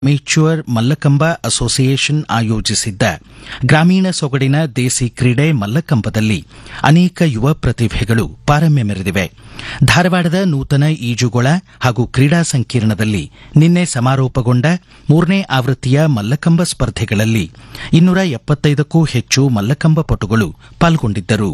Amateur mallakhamb association ಆಯೋಜಿಸಿದ್ದ ಗ್ರಾಮೀಣ ಸೊಗಡಿನ ದೇಸಿ ಕ್ರೀಡೆ ಮಲ್ಲಕಂಬದಲ್ಲಿ ಅನೇಕ ಯುವ ಪ್ರತಿಭೆಗಳು ಪಾರಮ್ಯ ಮೆರೆದಿವೆ. ಧಾರವಾಡದ ನೂತನ ಈಜುಗೊಳ ಹಾಗೂ ಕ್ರೀಡಾ ಸಂಕೀರ್ಣದಲ್ಲಿ ನಿನ್ನೆ ಸಮಾರೋಪಗೊಂಡ 3ನೇ ಆವೃತ್ತಿಯ ಮಲ್ಲಕಂಬ ಸ್ಪರ್ಧೆಗಳಲ್ಲಿ 275ಕ್ಕೂ ಹೆಚ್ಚು ಮಲ್ಲಕಂಬ ಪಟುಗಳು ಪಾಲ್ಗೊಂಡಿದ್ದರು.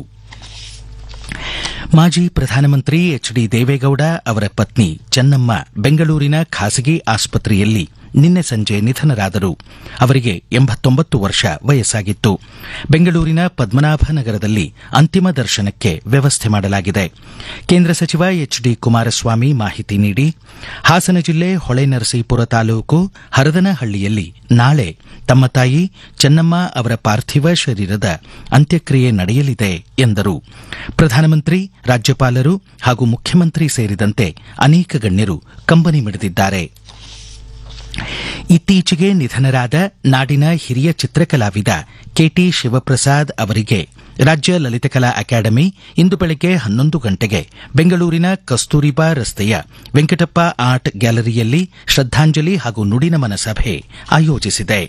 ಮಾಜಿ ಪ್ರಧಾನಮಂತ್ರಿ ಎಚ್.ಡಿ. ದೇವೇಗೌಡ ಅವರ ಪತ್ನಿ ಚೆನ್ನಮ್ಮ ಬೆಂಗಳೂರಿನ ಖಾಸಗಿ ಆಸ್ಪತ್ರೆಯಲ್ಲಿ ನಿನ್ನೆ ಸಂಜೆ ನಿಧನರಾದರು. ಅವರಿಗೆ 89 ವರ್ಷ ವಯಸ್ಸಾಗಿತ್ತು. ಬೆಂಗಳೂರಿನ ಪದ್ಮನಾಭನಗರದಲ್ಲಿ ಅಂತಿಮ ದರ್ಶನಕ್ಕೆ ವ್ಯವಸ್ಥೆ ಮಾಡಲಾಗಿದೆ. ಕೇಂದ್ರ ಸಚಿವ ಎಚ್.ಡಿ. ಕುಮಾರಸ್ವಾಮಿ ಮಾಹಿತಿ ನೀಡಿ, ಹಾಸನ ಜಿಲ್ಲೆ ಹೊಳೆನರಸೀಪುರ ತಾಲೂಕು ಹರದನಹಳ್ಳಿಯಲ್ಲಿ ನಾಳೆ ತಮ್ಮ ತಾಯಿ ಚೆನ್ನಮ್ಮ ಅವರ ಪಾರ್ಥಿವ ಶರೀರದ ಅಂತ್ಯಕ್ರಿಯೆ ನಡೆಯಲಿದೆ ಎಂದರು. ಪ್ರಧಾನಮಂತ್ರಿ, ರಾಜ್ಯಪಾಲರು ಹಾಗೂ ಮುಖ್ಯಮಂತ್ರಿ ಸೇರಿದಂತೆ ಅನೇಕ ಗಣ್ಯರು ಕಂಬನಿ ಮಿಡಿದಿದ್ದಾರೆ. ಇತ್ತೀಚೆಗೆ ನಿಧನರಾದ ನಾಡಿನ ಹಿರಿಯ ಚಿತ್ರಕಲಾವಿದ ಕೆಟಿ ಶಿವಪ್ರಸಾದ್ ಅವರಿಗೆ ರಾಜ್ಯ ಲಲಿತಕಲಾ ಅಕಾಡೆಮಿ ಇಂದು ಬೆಳಗ್ಗೆ 11 ಗಂಟೆಗೆ ಬೆಂಗಳೂರಿನ ಕಸ್ತೂರಿಬಾ ರಸ್ತೆಯ ವೆಂಕಟಪ್ಪ ಆರ್ಟ್ ಗ್ಯಾಲರಿಯಲ್ಲಿ ಶ್ರದ್ದಾಂಜಲಿ ಹಾಗೂ ನುಡಿನಮನ ಸಭೆ ಆಯೋಜಿಸಿದೆ.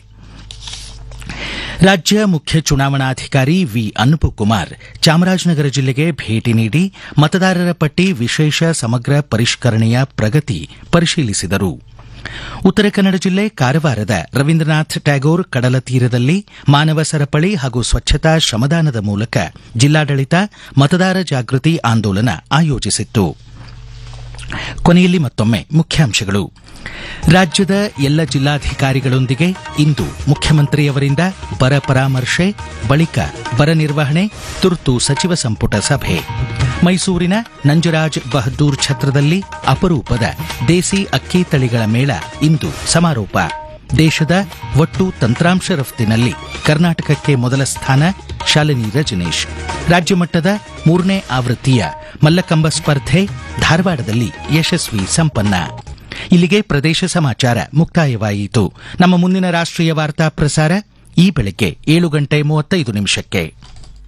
ರಾಜ್ಯ ಮುಖ್ಯ ಚುನಾವಣಾಧಿಕಾರಿ ವಿ ಅನುಪಕುಮಾರ್ ಚಾಮರಾಜನಗರ ಜಿಲ್ಲೆಗೆ ಭೇಟಿ ನೀಡಿ ಮತದಾರರ ಪಟ್ಟಿ ವಿಶೇಷ ಸಮಗ್ರ ಪರಿಷ್ಕರಣೆಯ ಪ್ರಗತಿ ಪರಿಶೀಲಿಸಿದರು. ಉತ್ತರ ಕನ್ನಡ ಜಿಲ್ಲೆ ಕಾರವಾರದ ರವೀಂದ್ರನಾಥ್ ಟ್ಯಾಗೋರ್ ಕಡಲ ತೀರದಲ್ಲಿ ಮಾನವ ಸರಪಳಿ ಹಾಗೂ ಸ್ವಚ್ಛತಾ ಶ್ರಮದಾನದ ಮೂಲಕ ಜಿಲ್ಲಾಡಳಿತ ಮತದಾರ ಜಾಗೃತಿ ಆಂದೋಲನ ಆಯೋಜಿಸಿತ್ತು. ಕೊನೆಯಲ್ಲಿ ಮತ್ತೊಮ್ಮೆ ಮುಖ್ಯಾಂಶಗಳು. ರಾಜ್ಯದ ಎಲ್ಲ ಜಿಲ್ಲಾಧಿಕಾರಿಗಳೊಂದಿಗೆ ಇಂದು ಮುಖ್ಯಮಂತ್ರಿಯವರಿಂದ ಬರ ಪರಾಮರ್ಶೆ, ಬಳಿಕ ಬರ ನಿರ್ವಹಣೆ, ತುರ್ತು ಸಚಿವ ಸಂಪುಟ ಸಭೆ. ಮೈಸೂರಿನ ನಂಜರಾಜ್ ಬಹದ್ದೂರ್ ಛತ್ರದಲ್ಲಿ ಅಪರೂಪದ ದೇಸಿ ಅಕ್ಕಿ ತಳಿಗಳ ಮೇಳ ಇಂದು ಸಮಾರೋಪ. ದೇಶದ ಒಟ್ಟು ತಂತ್ರಾಂಶ ರಫ್ತಿನಲ್ಲಿ ಕರ್ನಾಟಕಕ್ಕೆ ಮೊದಲ ಸ್ಥಾನ. ಶಾಲಿನಿ ರಜನೀಶ್. ರಾಜ್ಯಮಟ್ಟದ 3ನೇ ಆವೃತ್ತಿಯ ಮಲ್ಲಕಂಬ ಸ್ಪರ್ಧೆ ಧಾರವಾಡದಲ್ಲಿ ಯಶಸ್ವಿ ಸಂಪನ್ನ. ಇಲ್ಲಿಗೆ ಪ್ರದೇಶ ಸಮಾಚಾರ ಮುಕ್ತಾಯವಾಯಿತು. ನಮ್ಮ ಮುಂದಿನ ರಾಷ್ಟ್ರೀಯ ವಾರ್ತಾ ಪ್ರಸಾರ ಈ ಬೆಳಗ್ಗೆ 7:35 ನಿಮಿಷಕ್ಕೆ.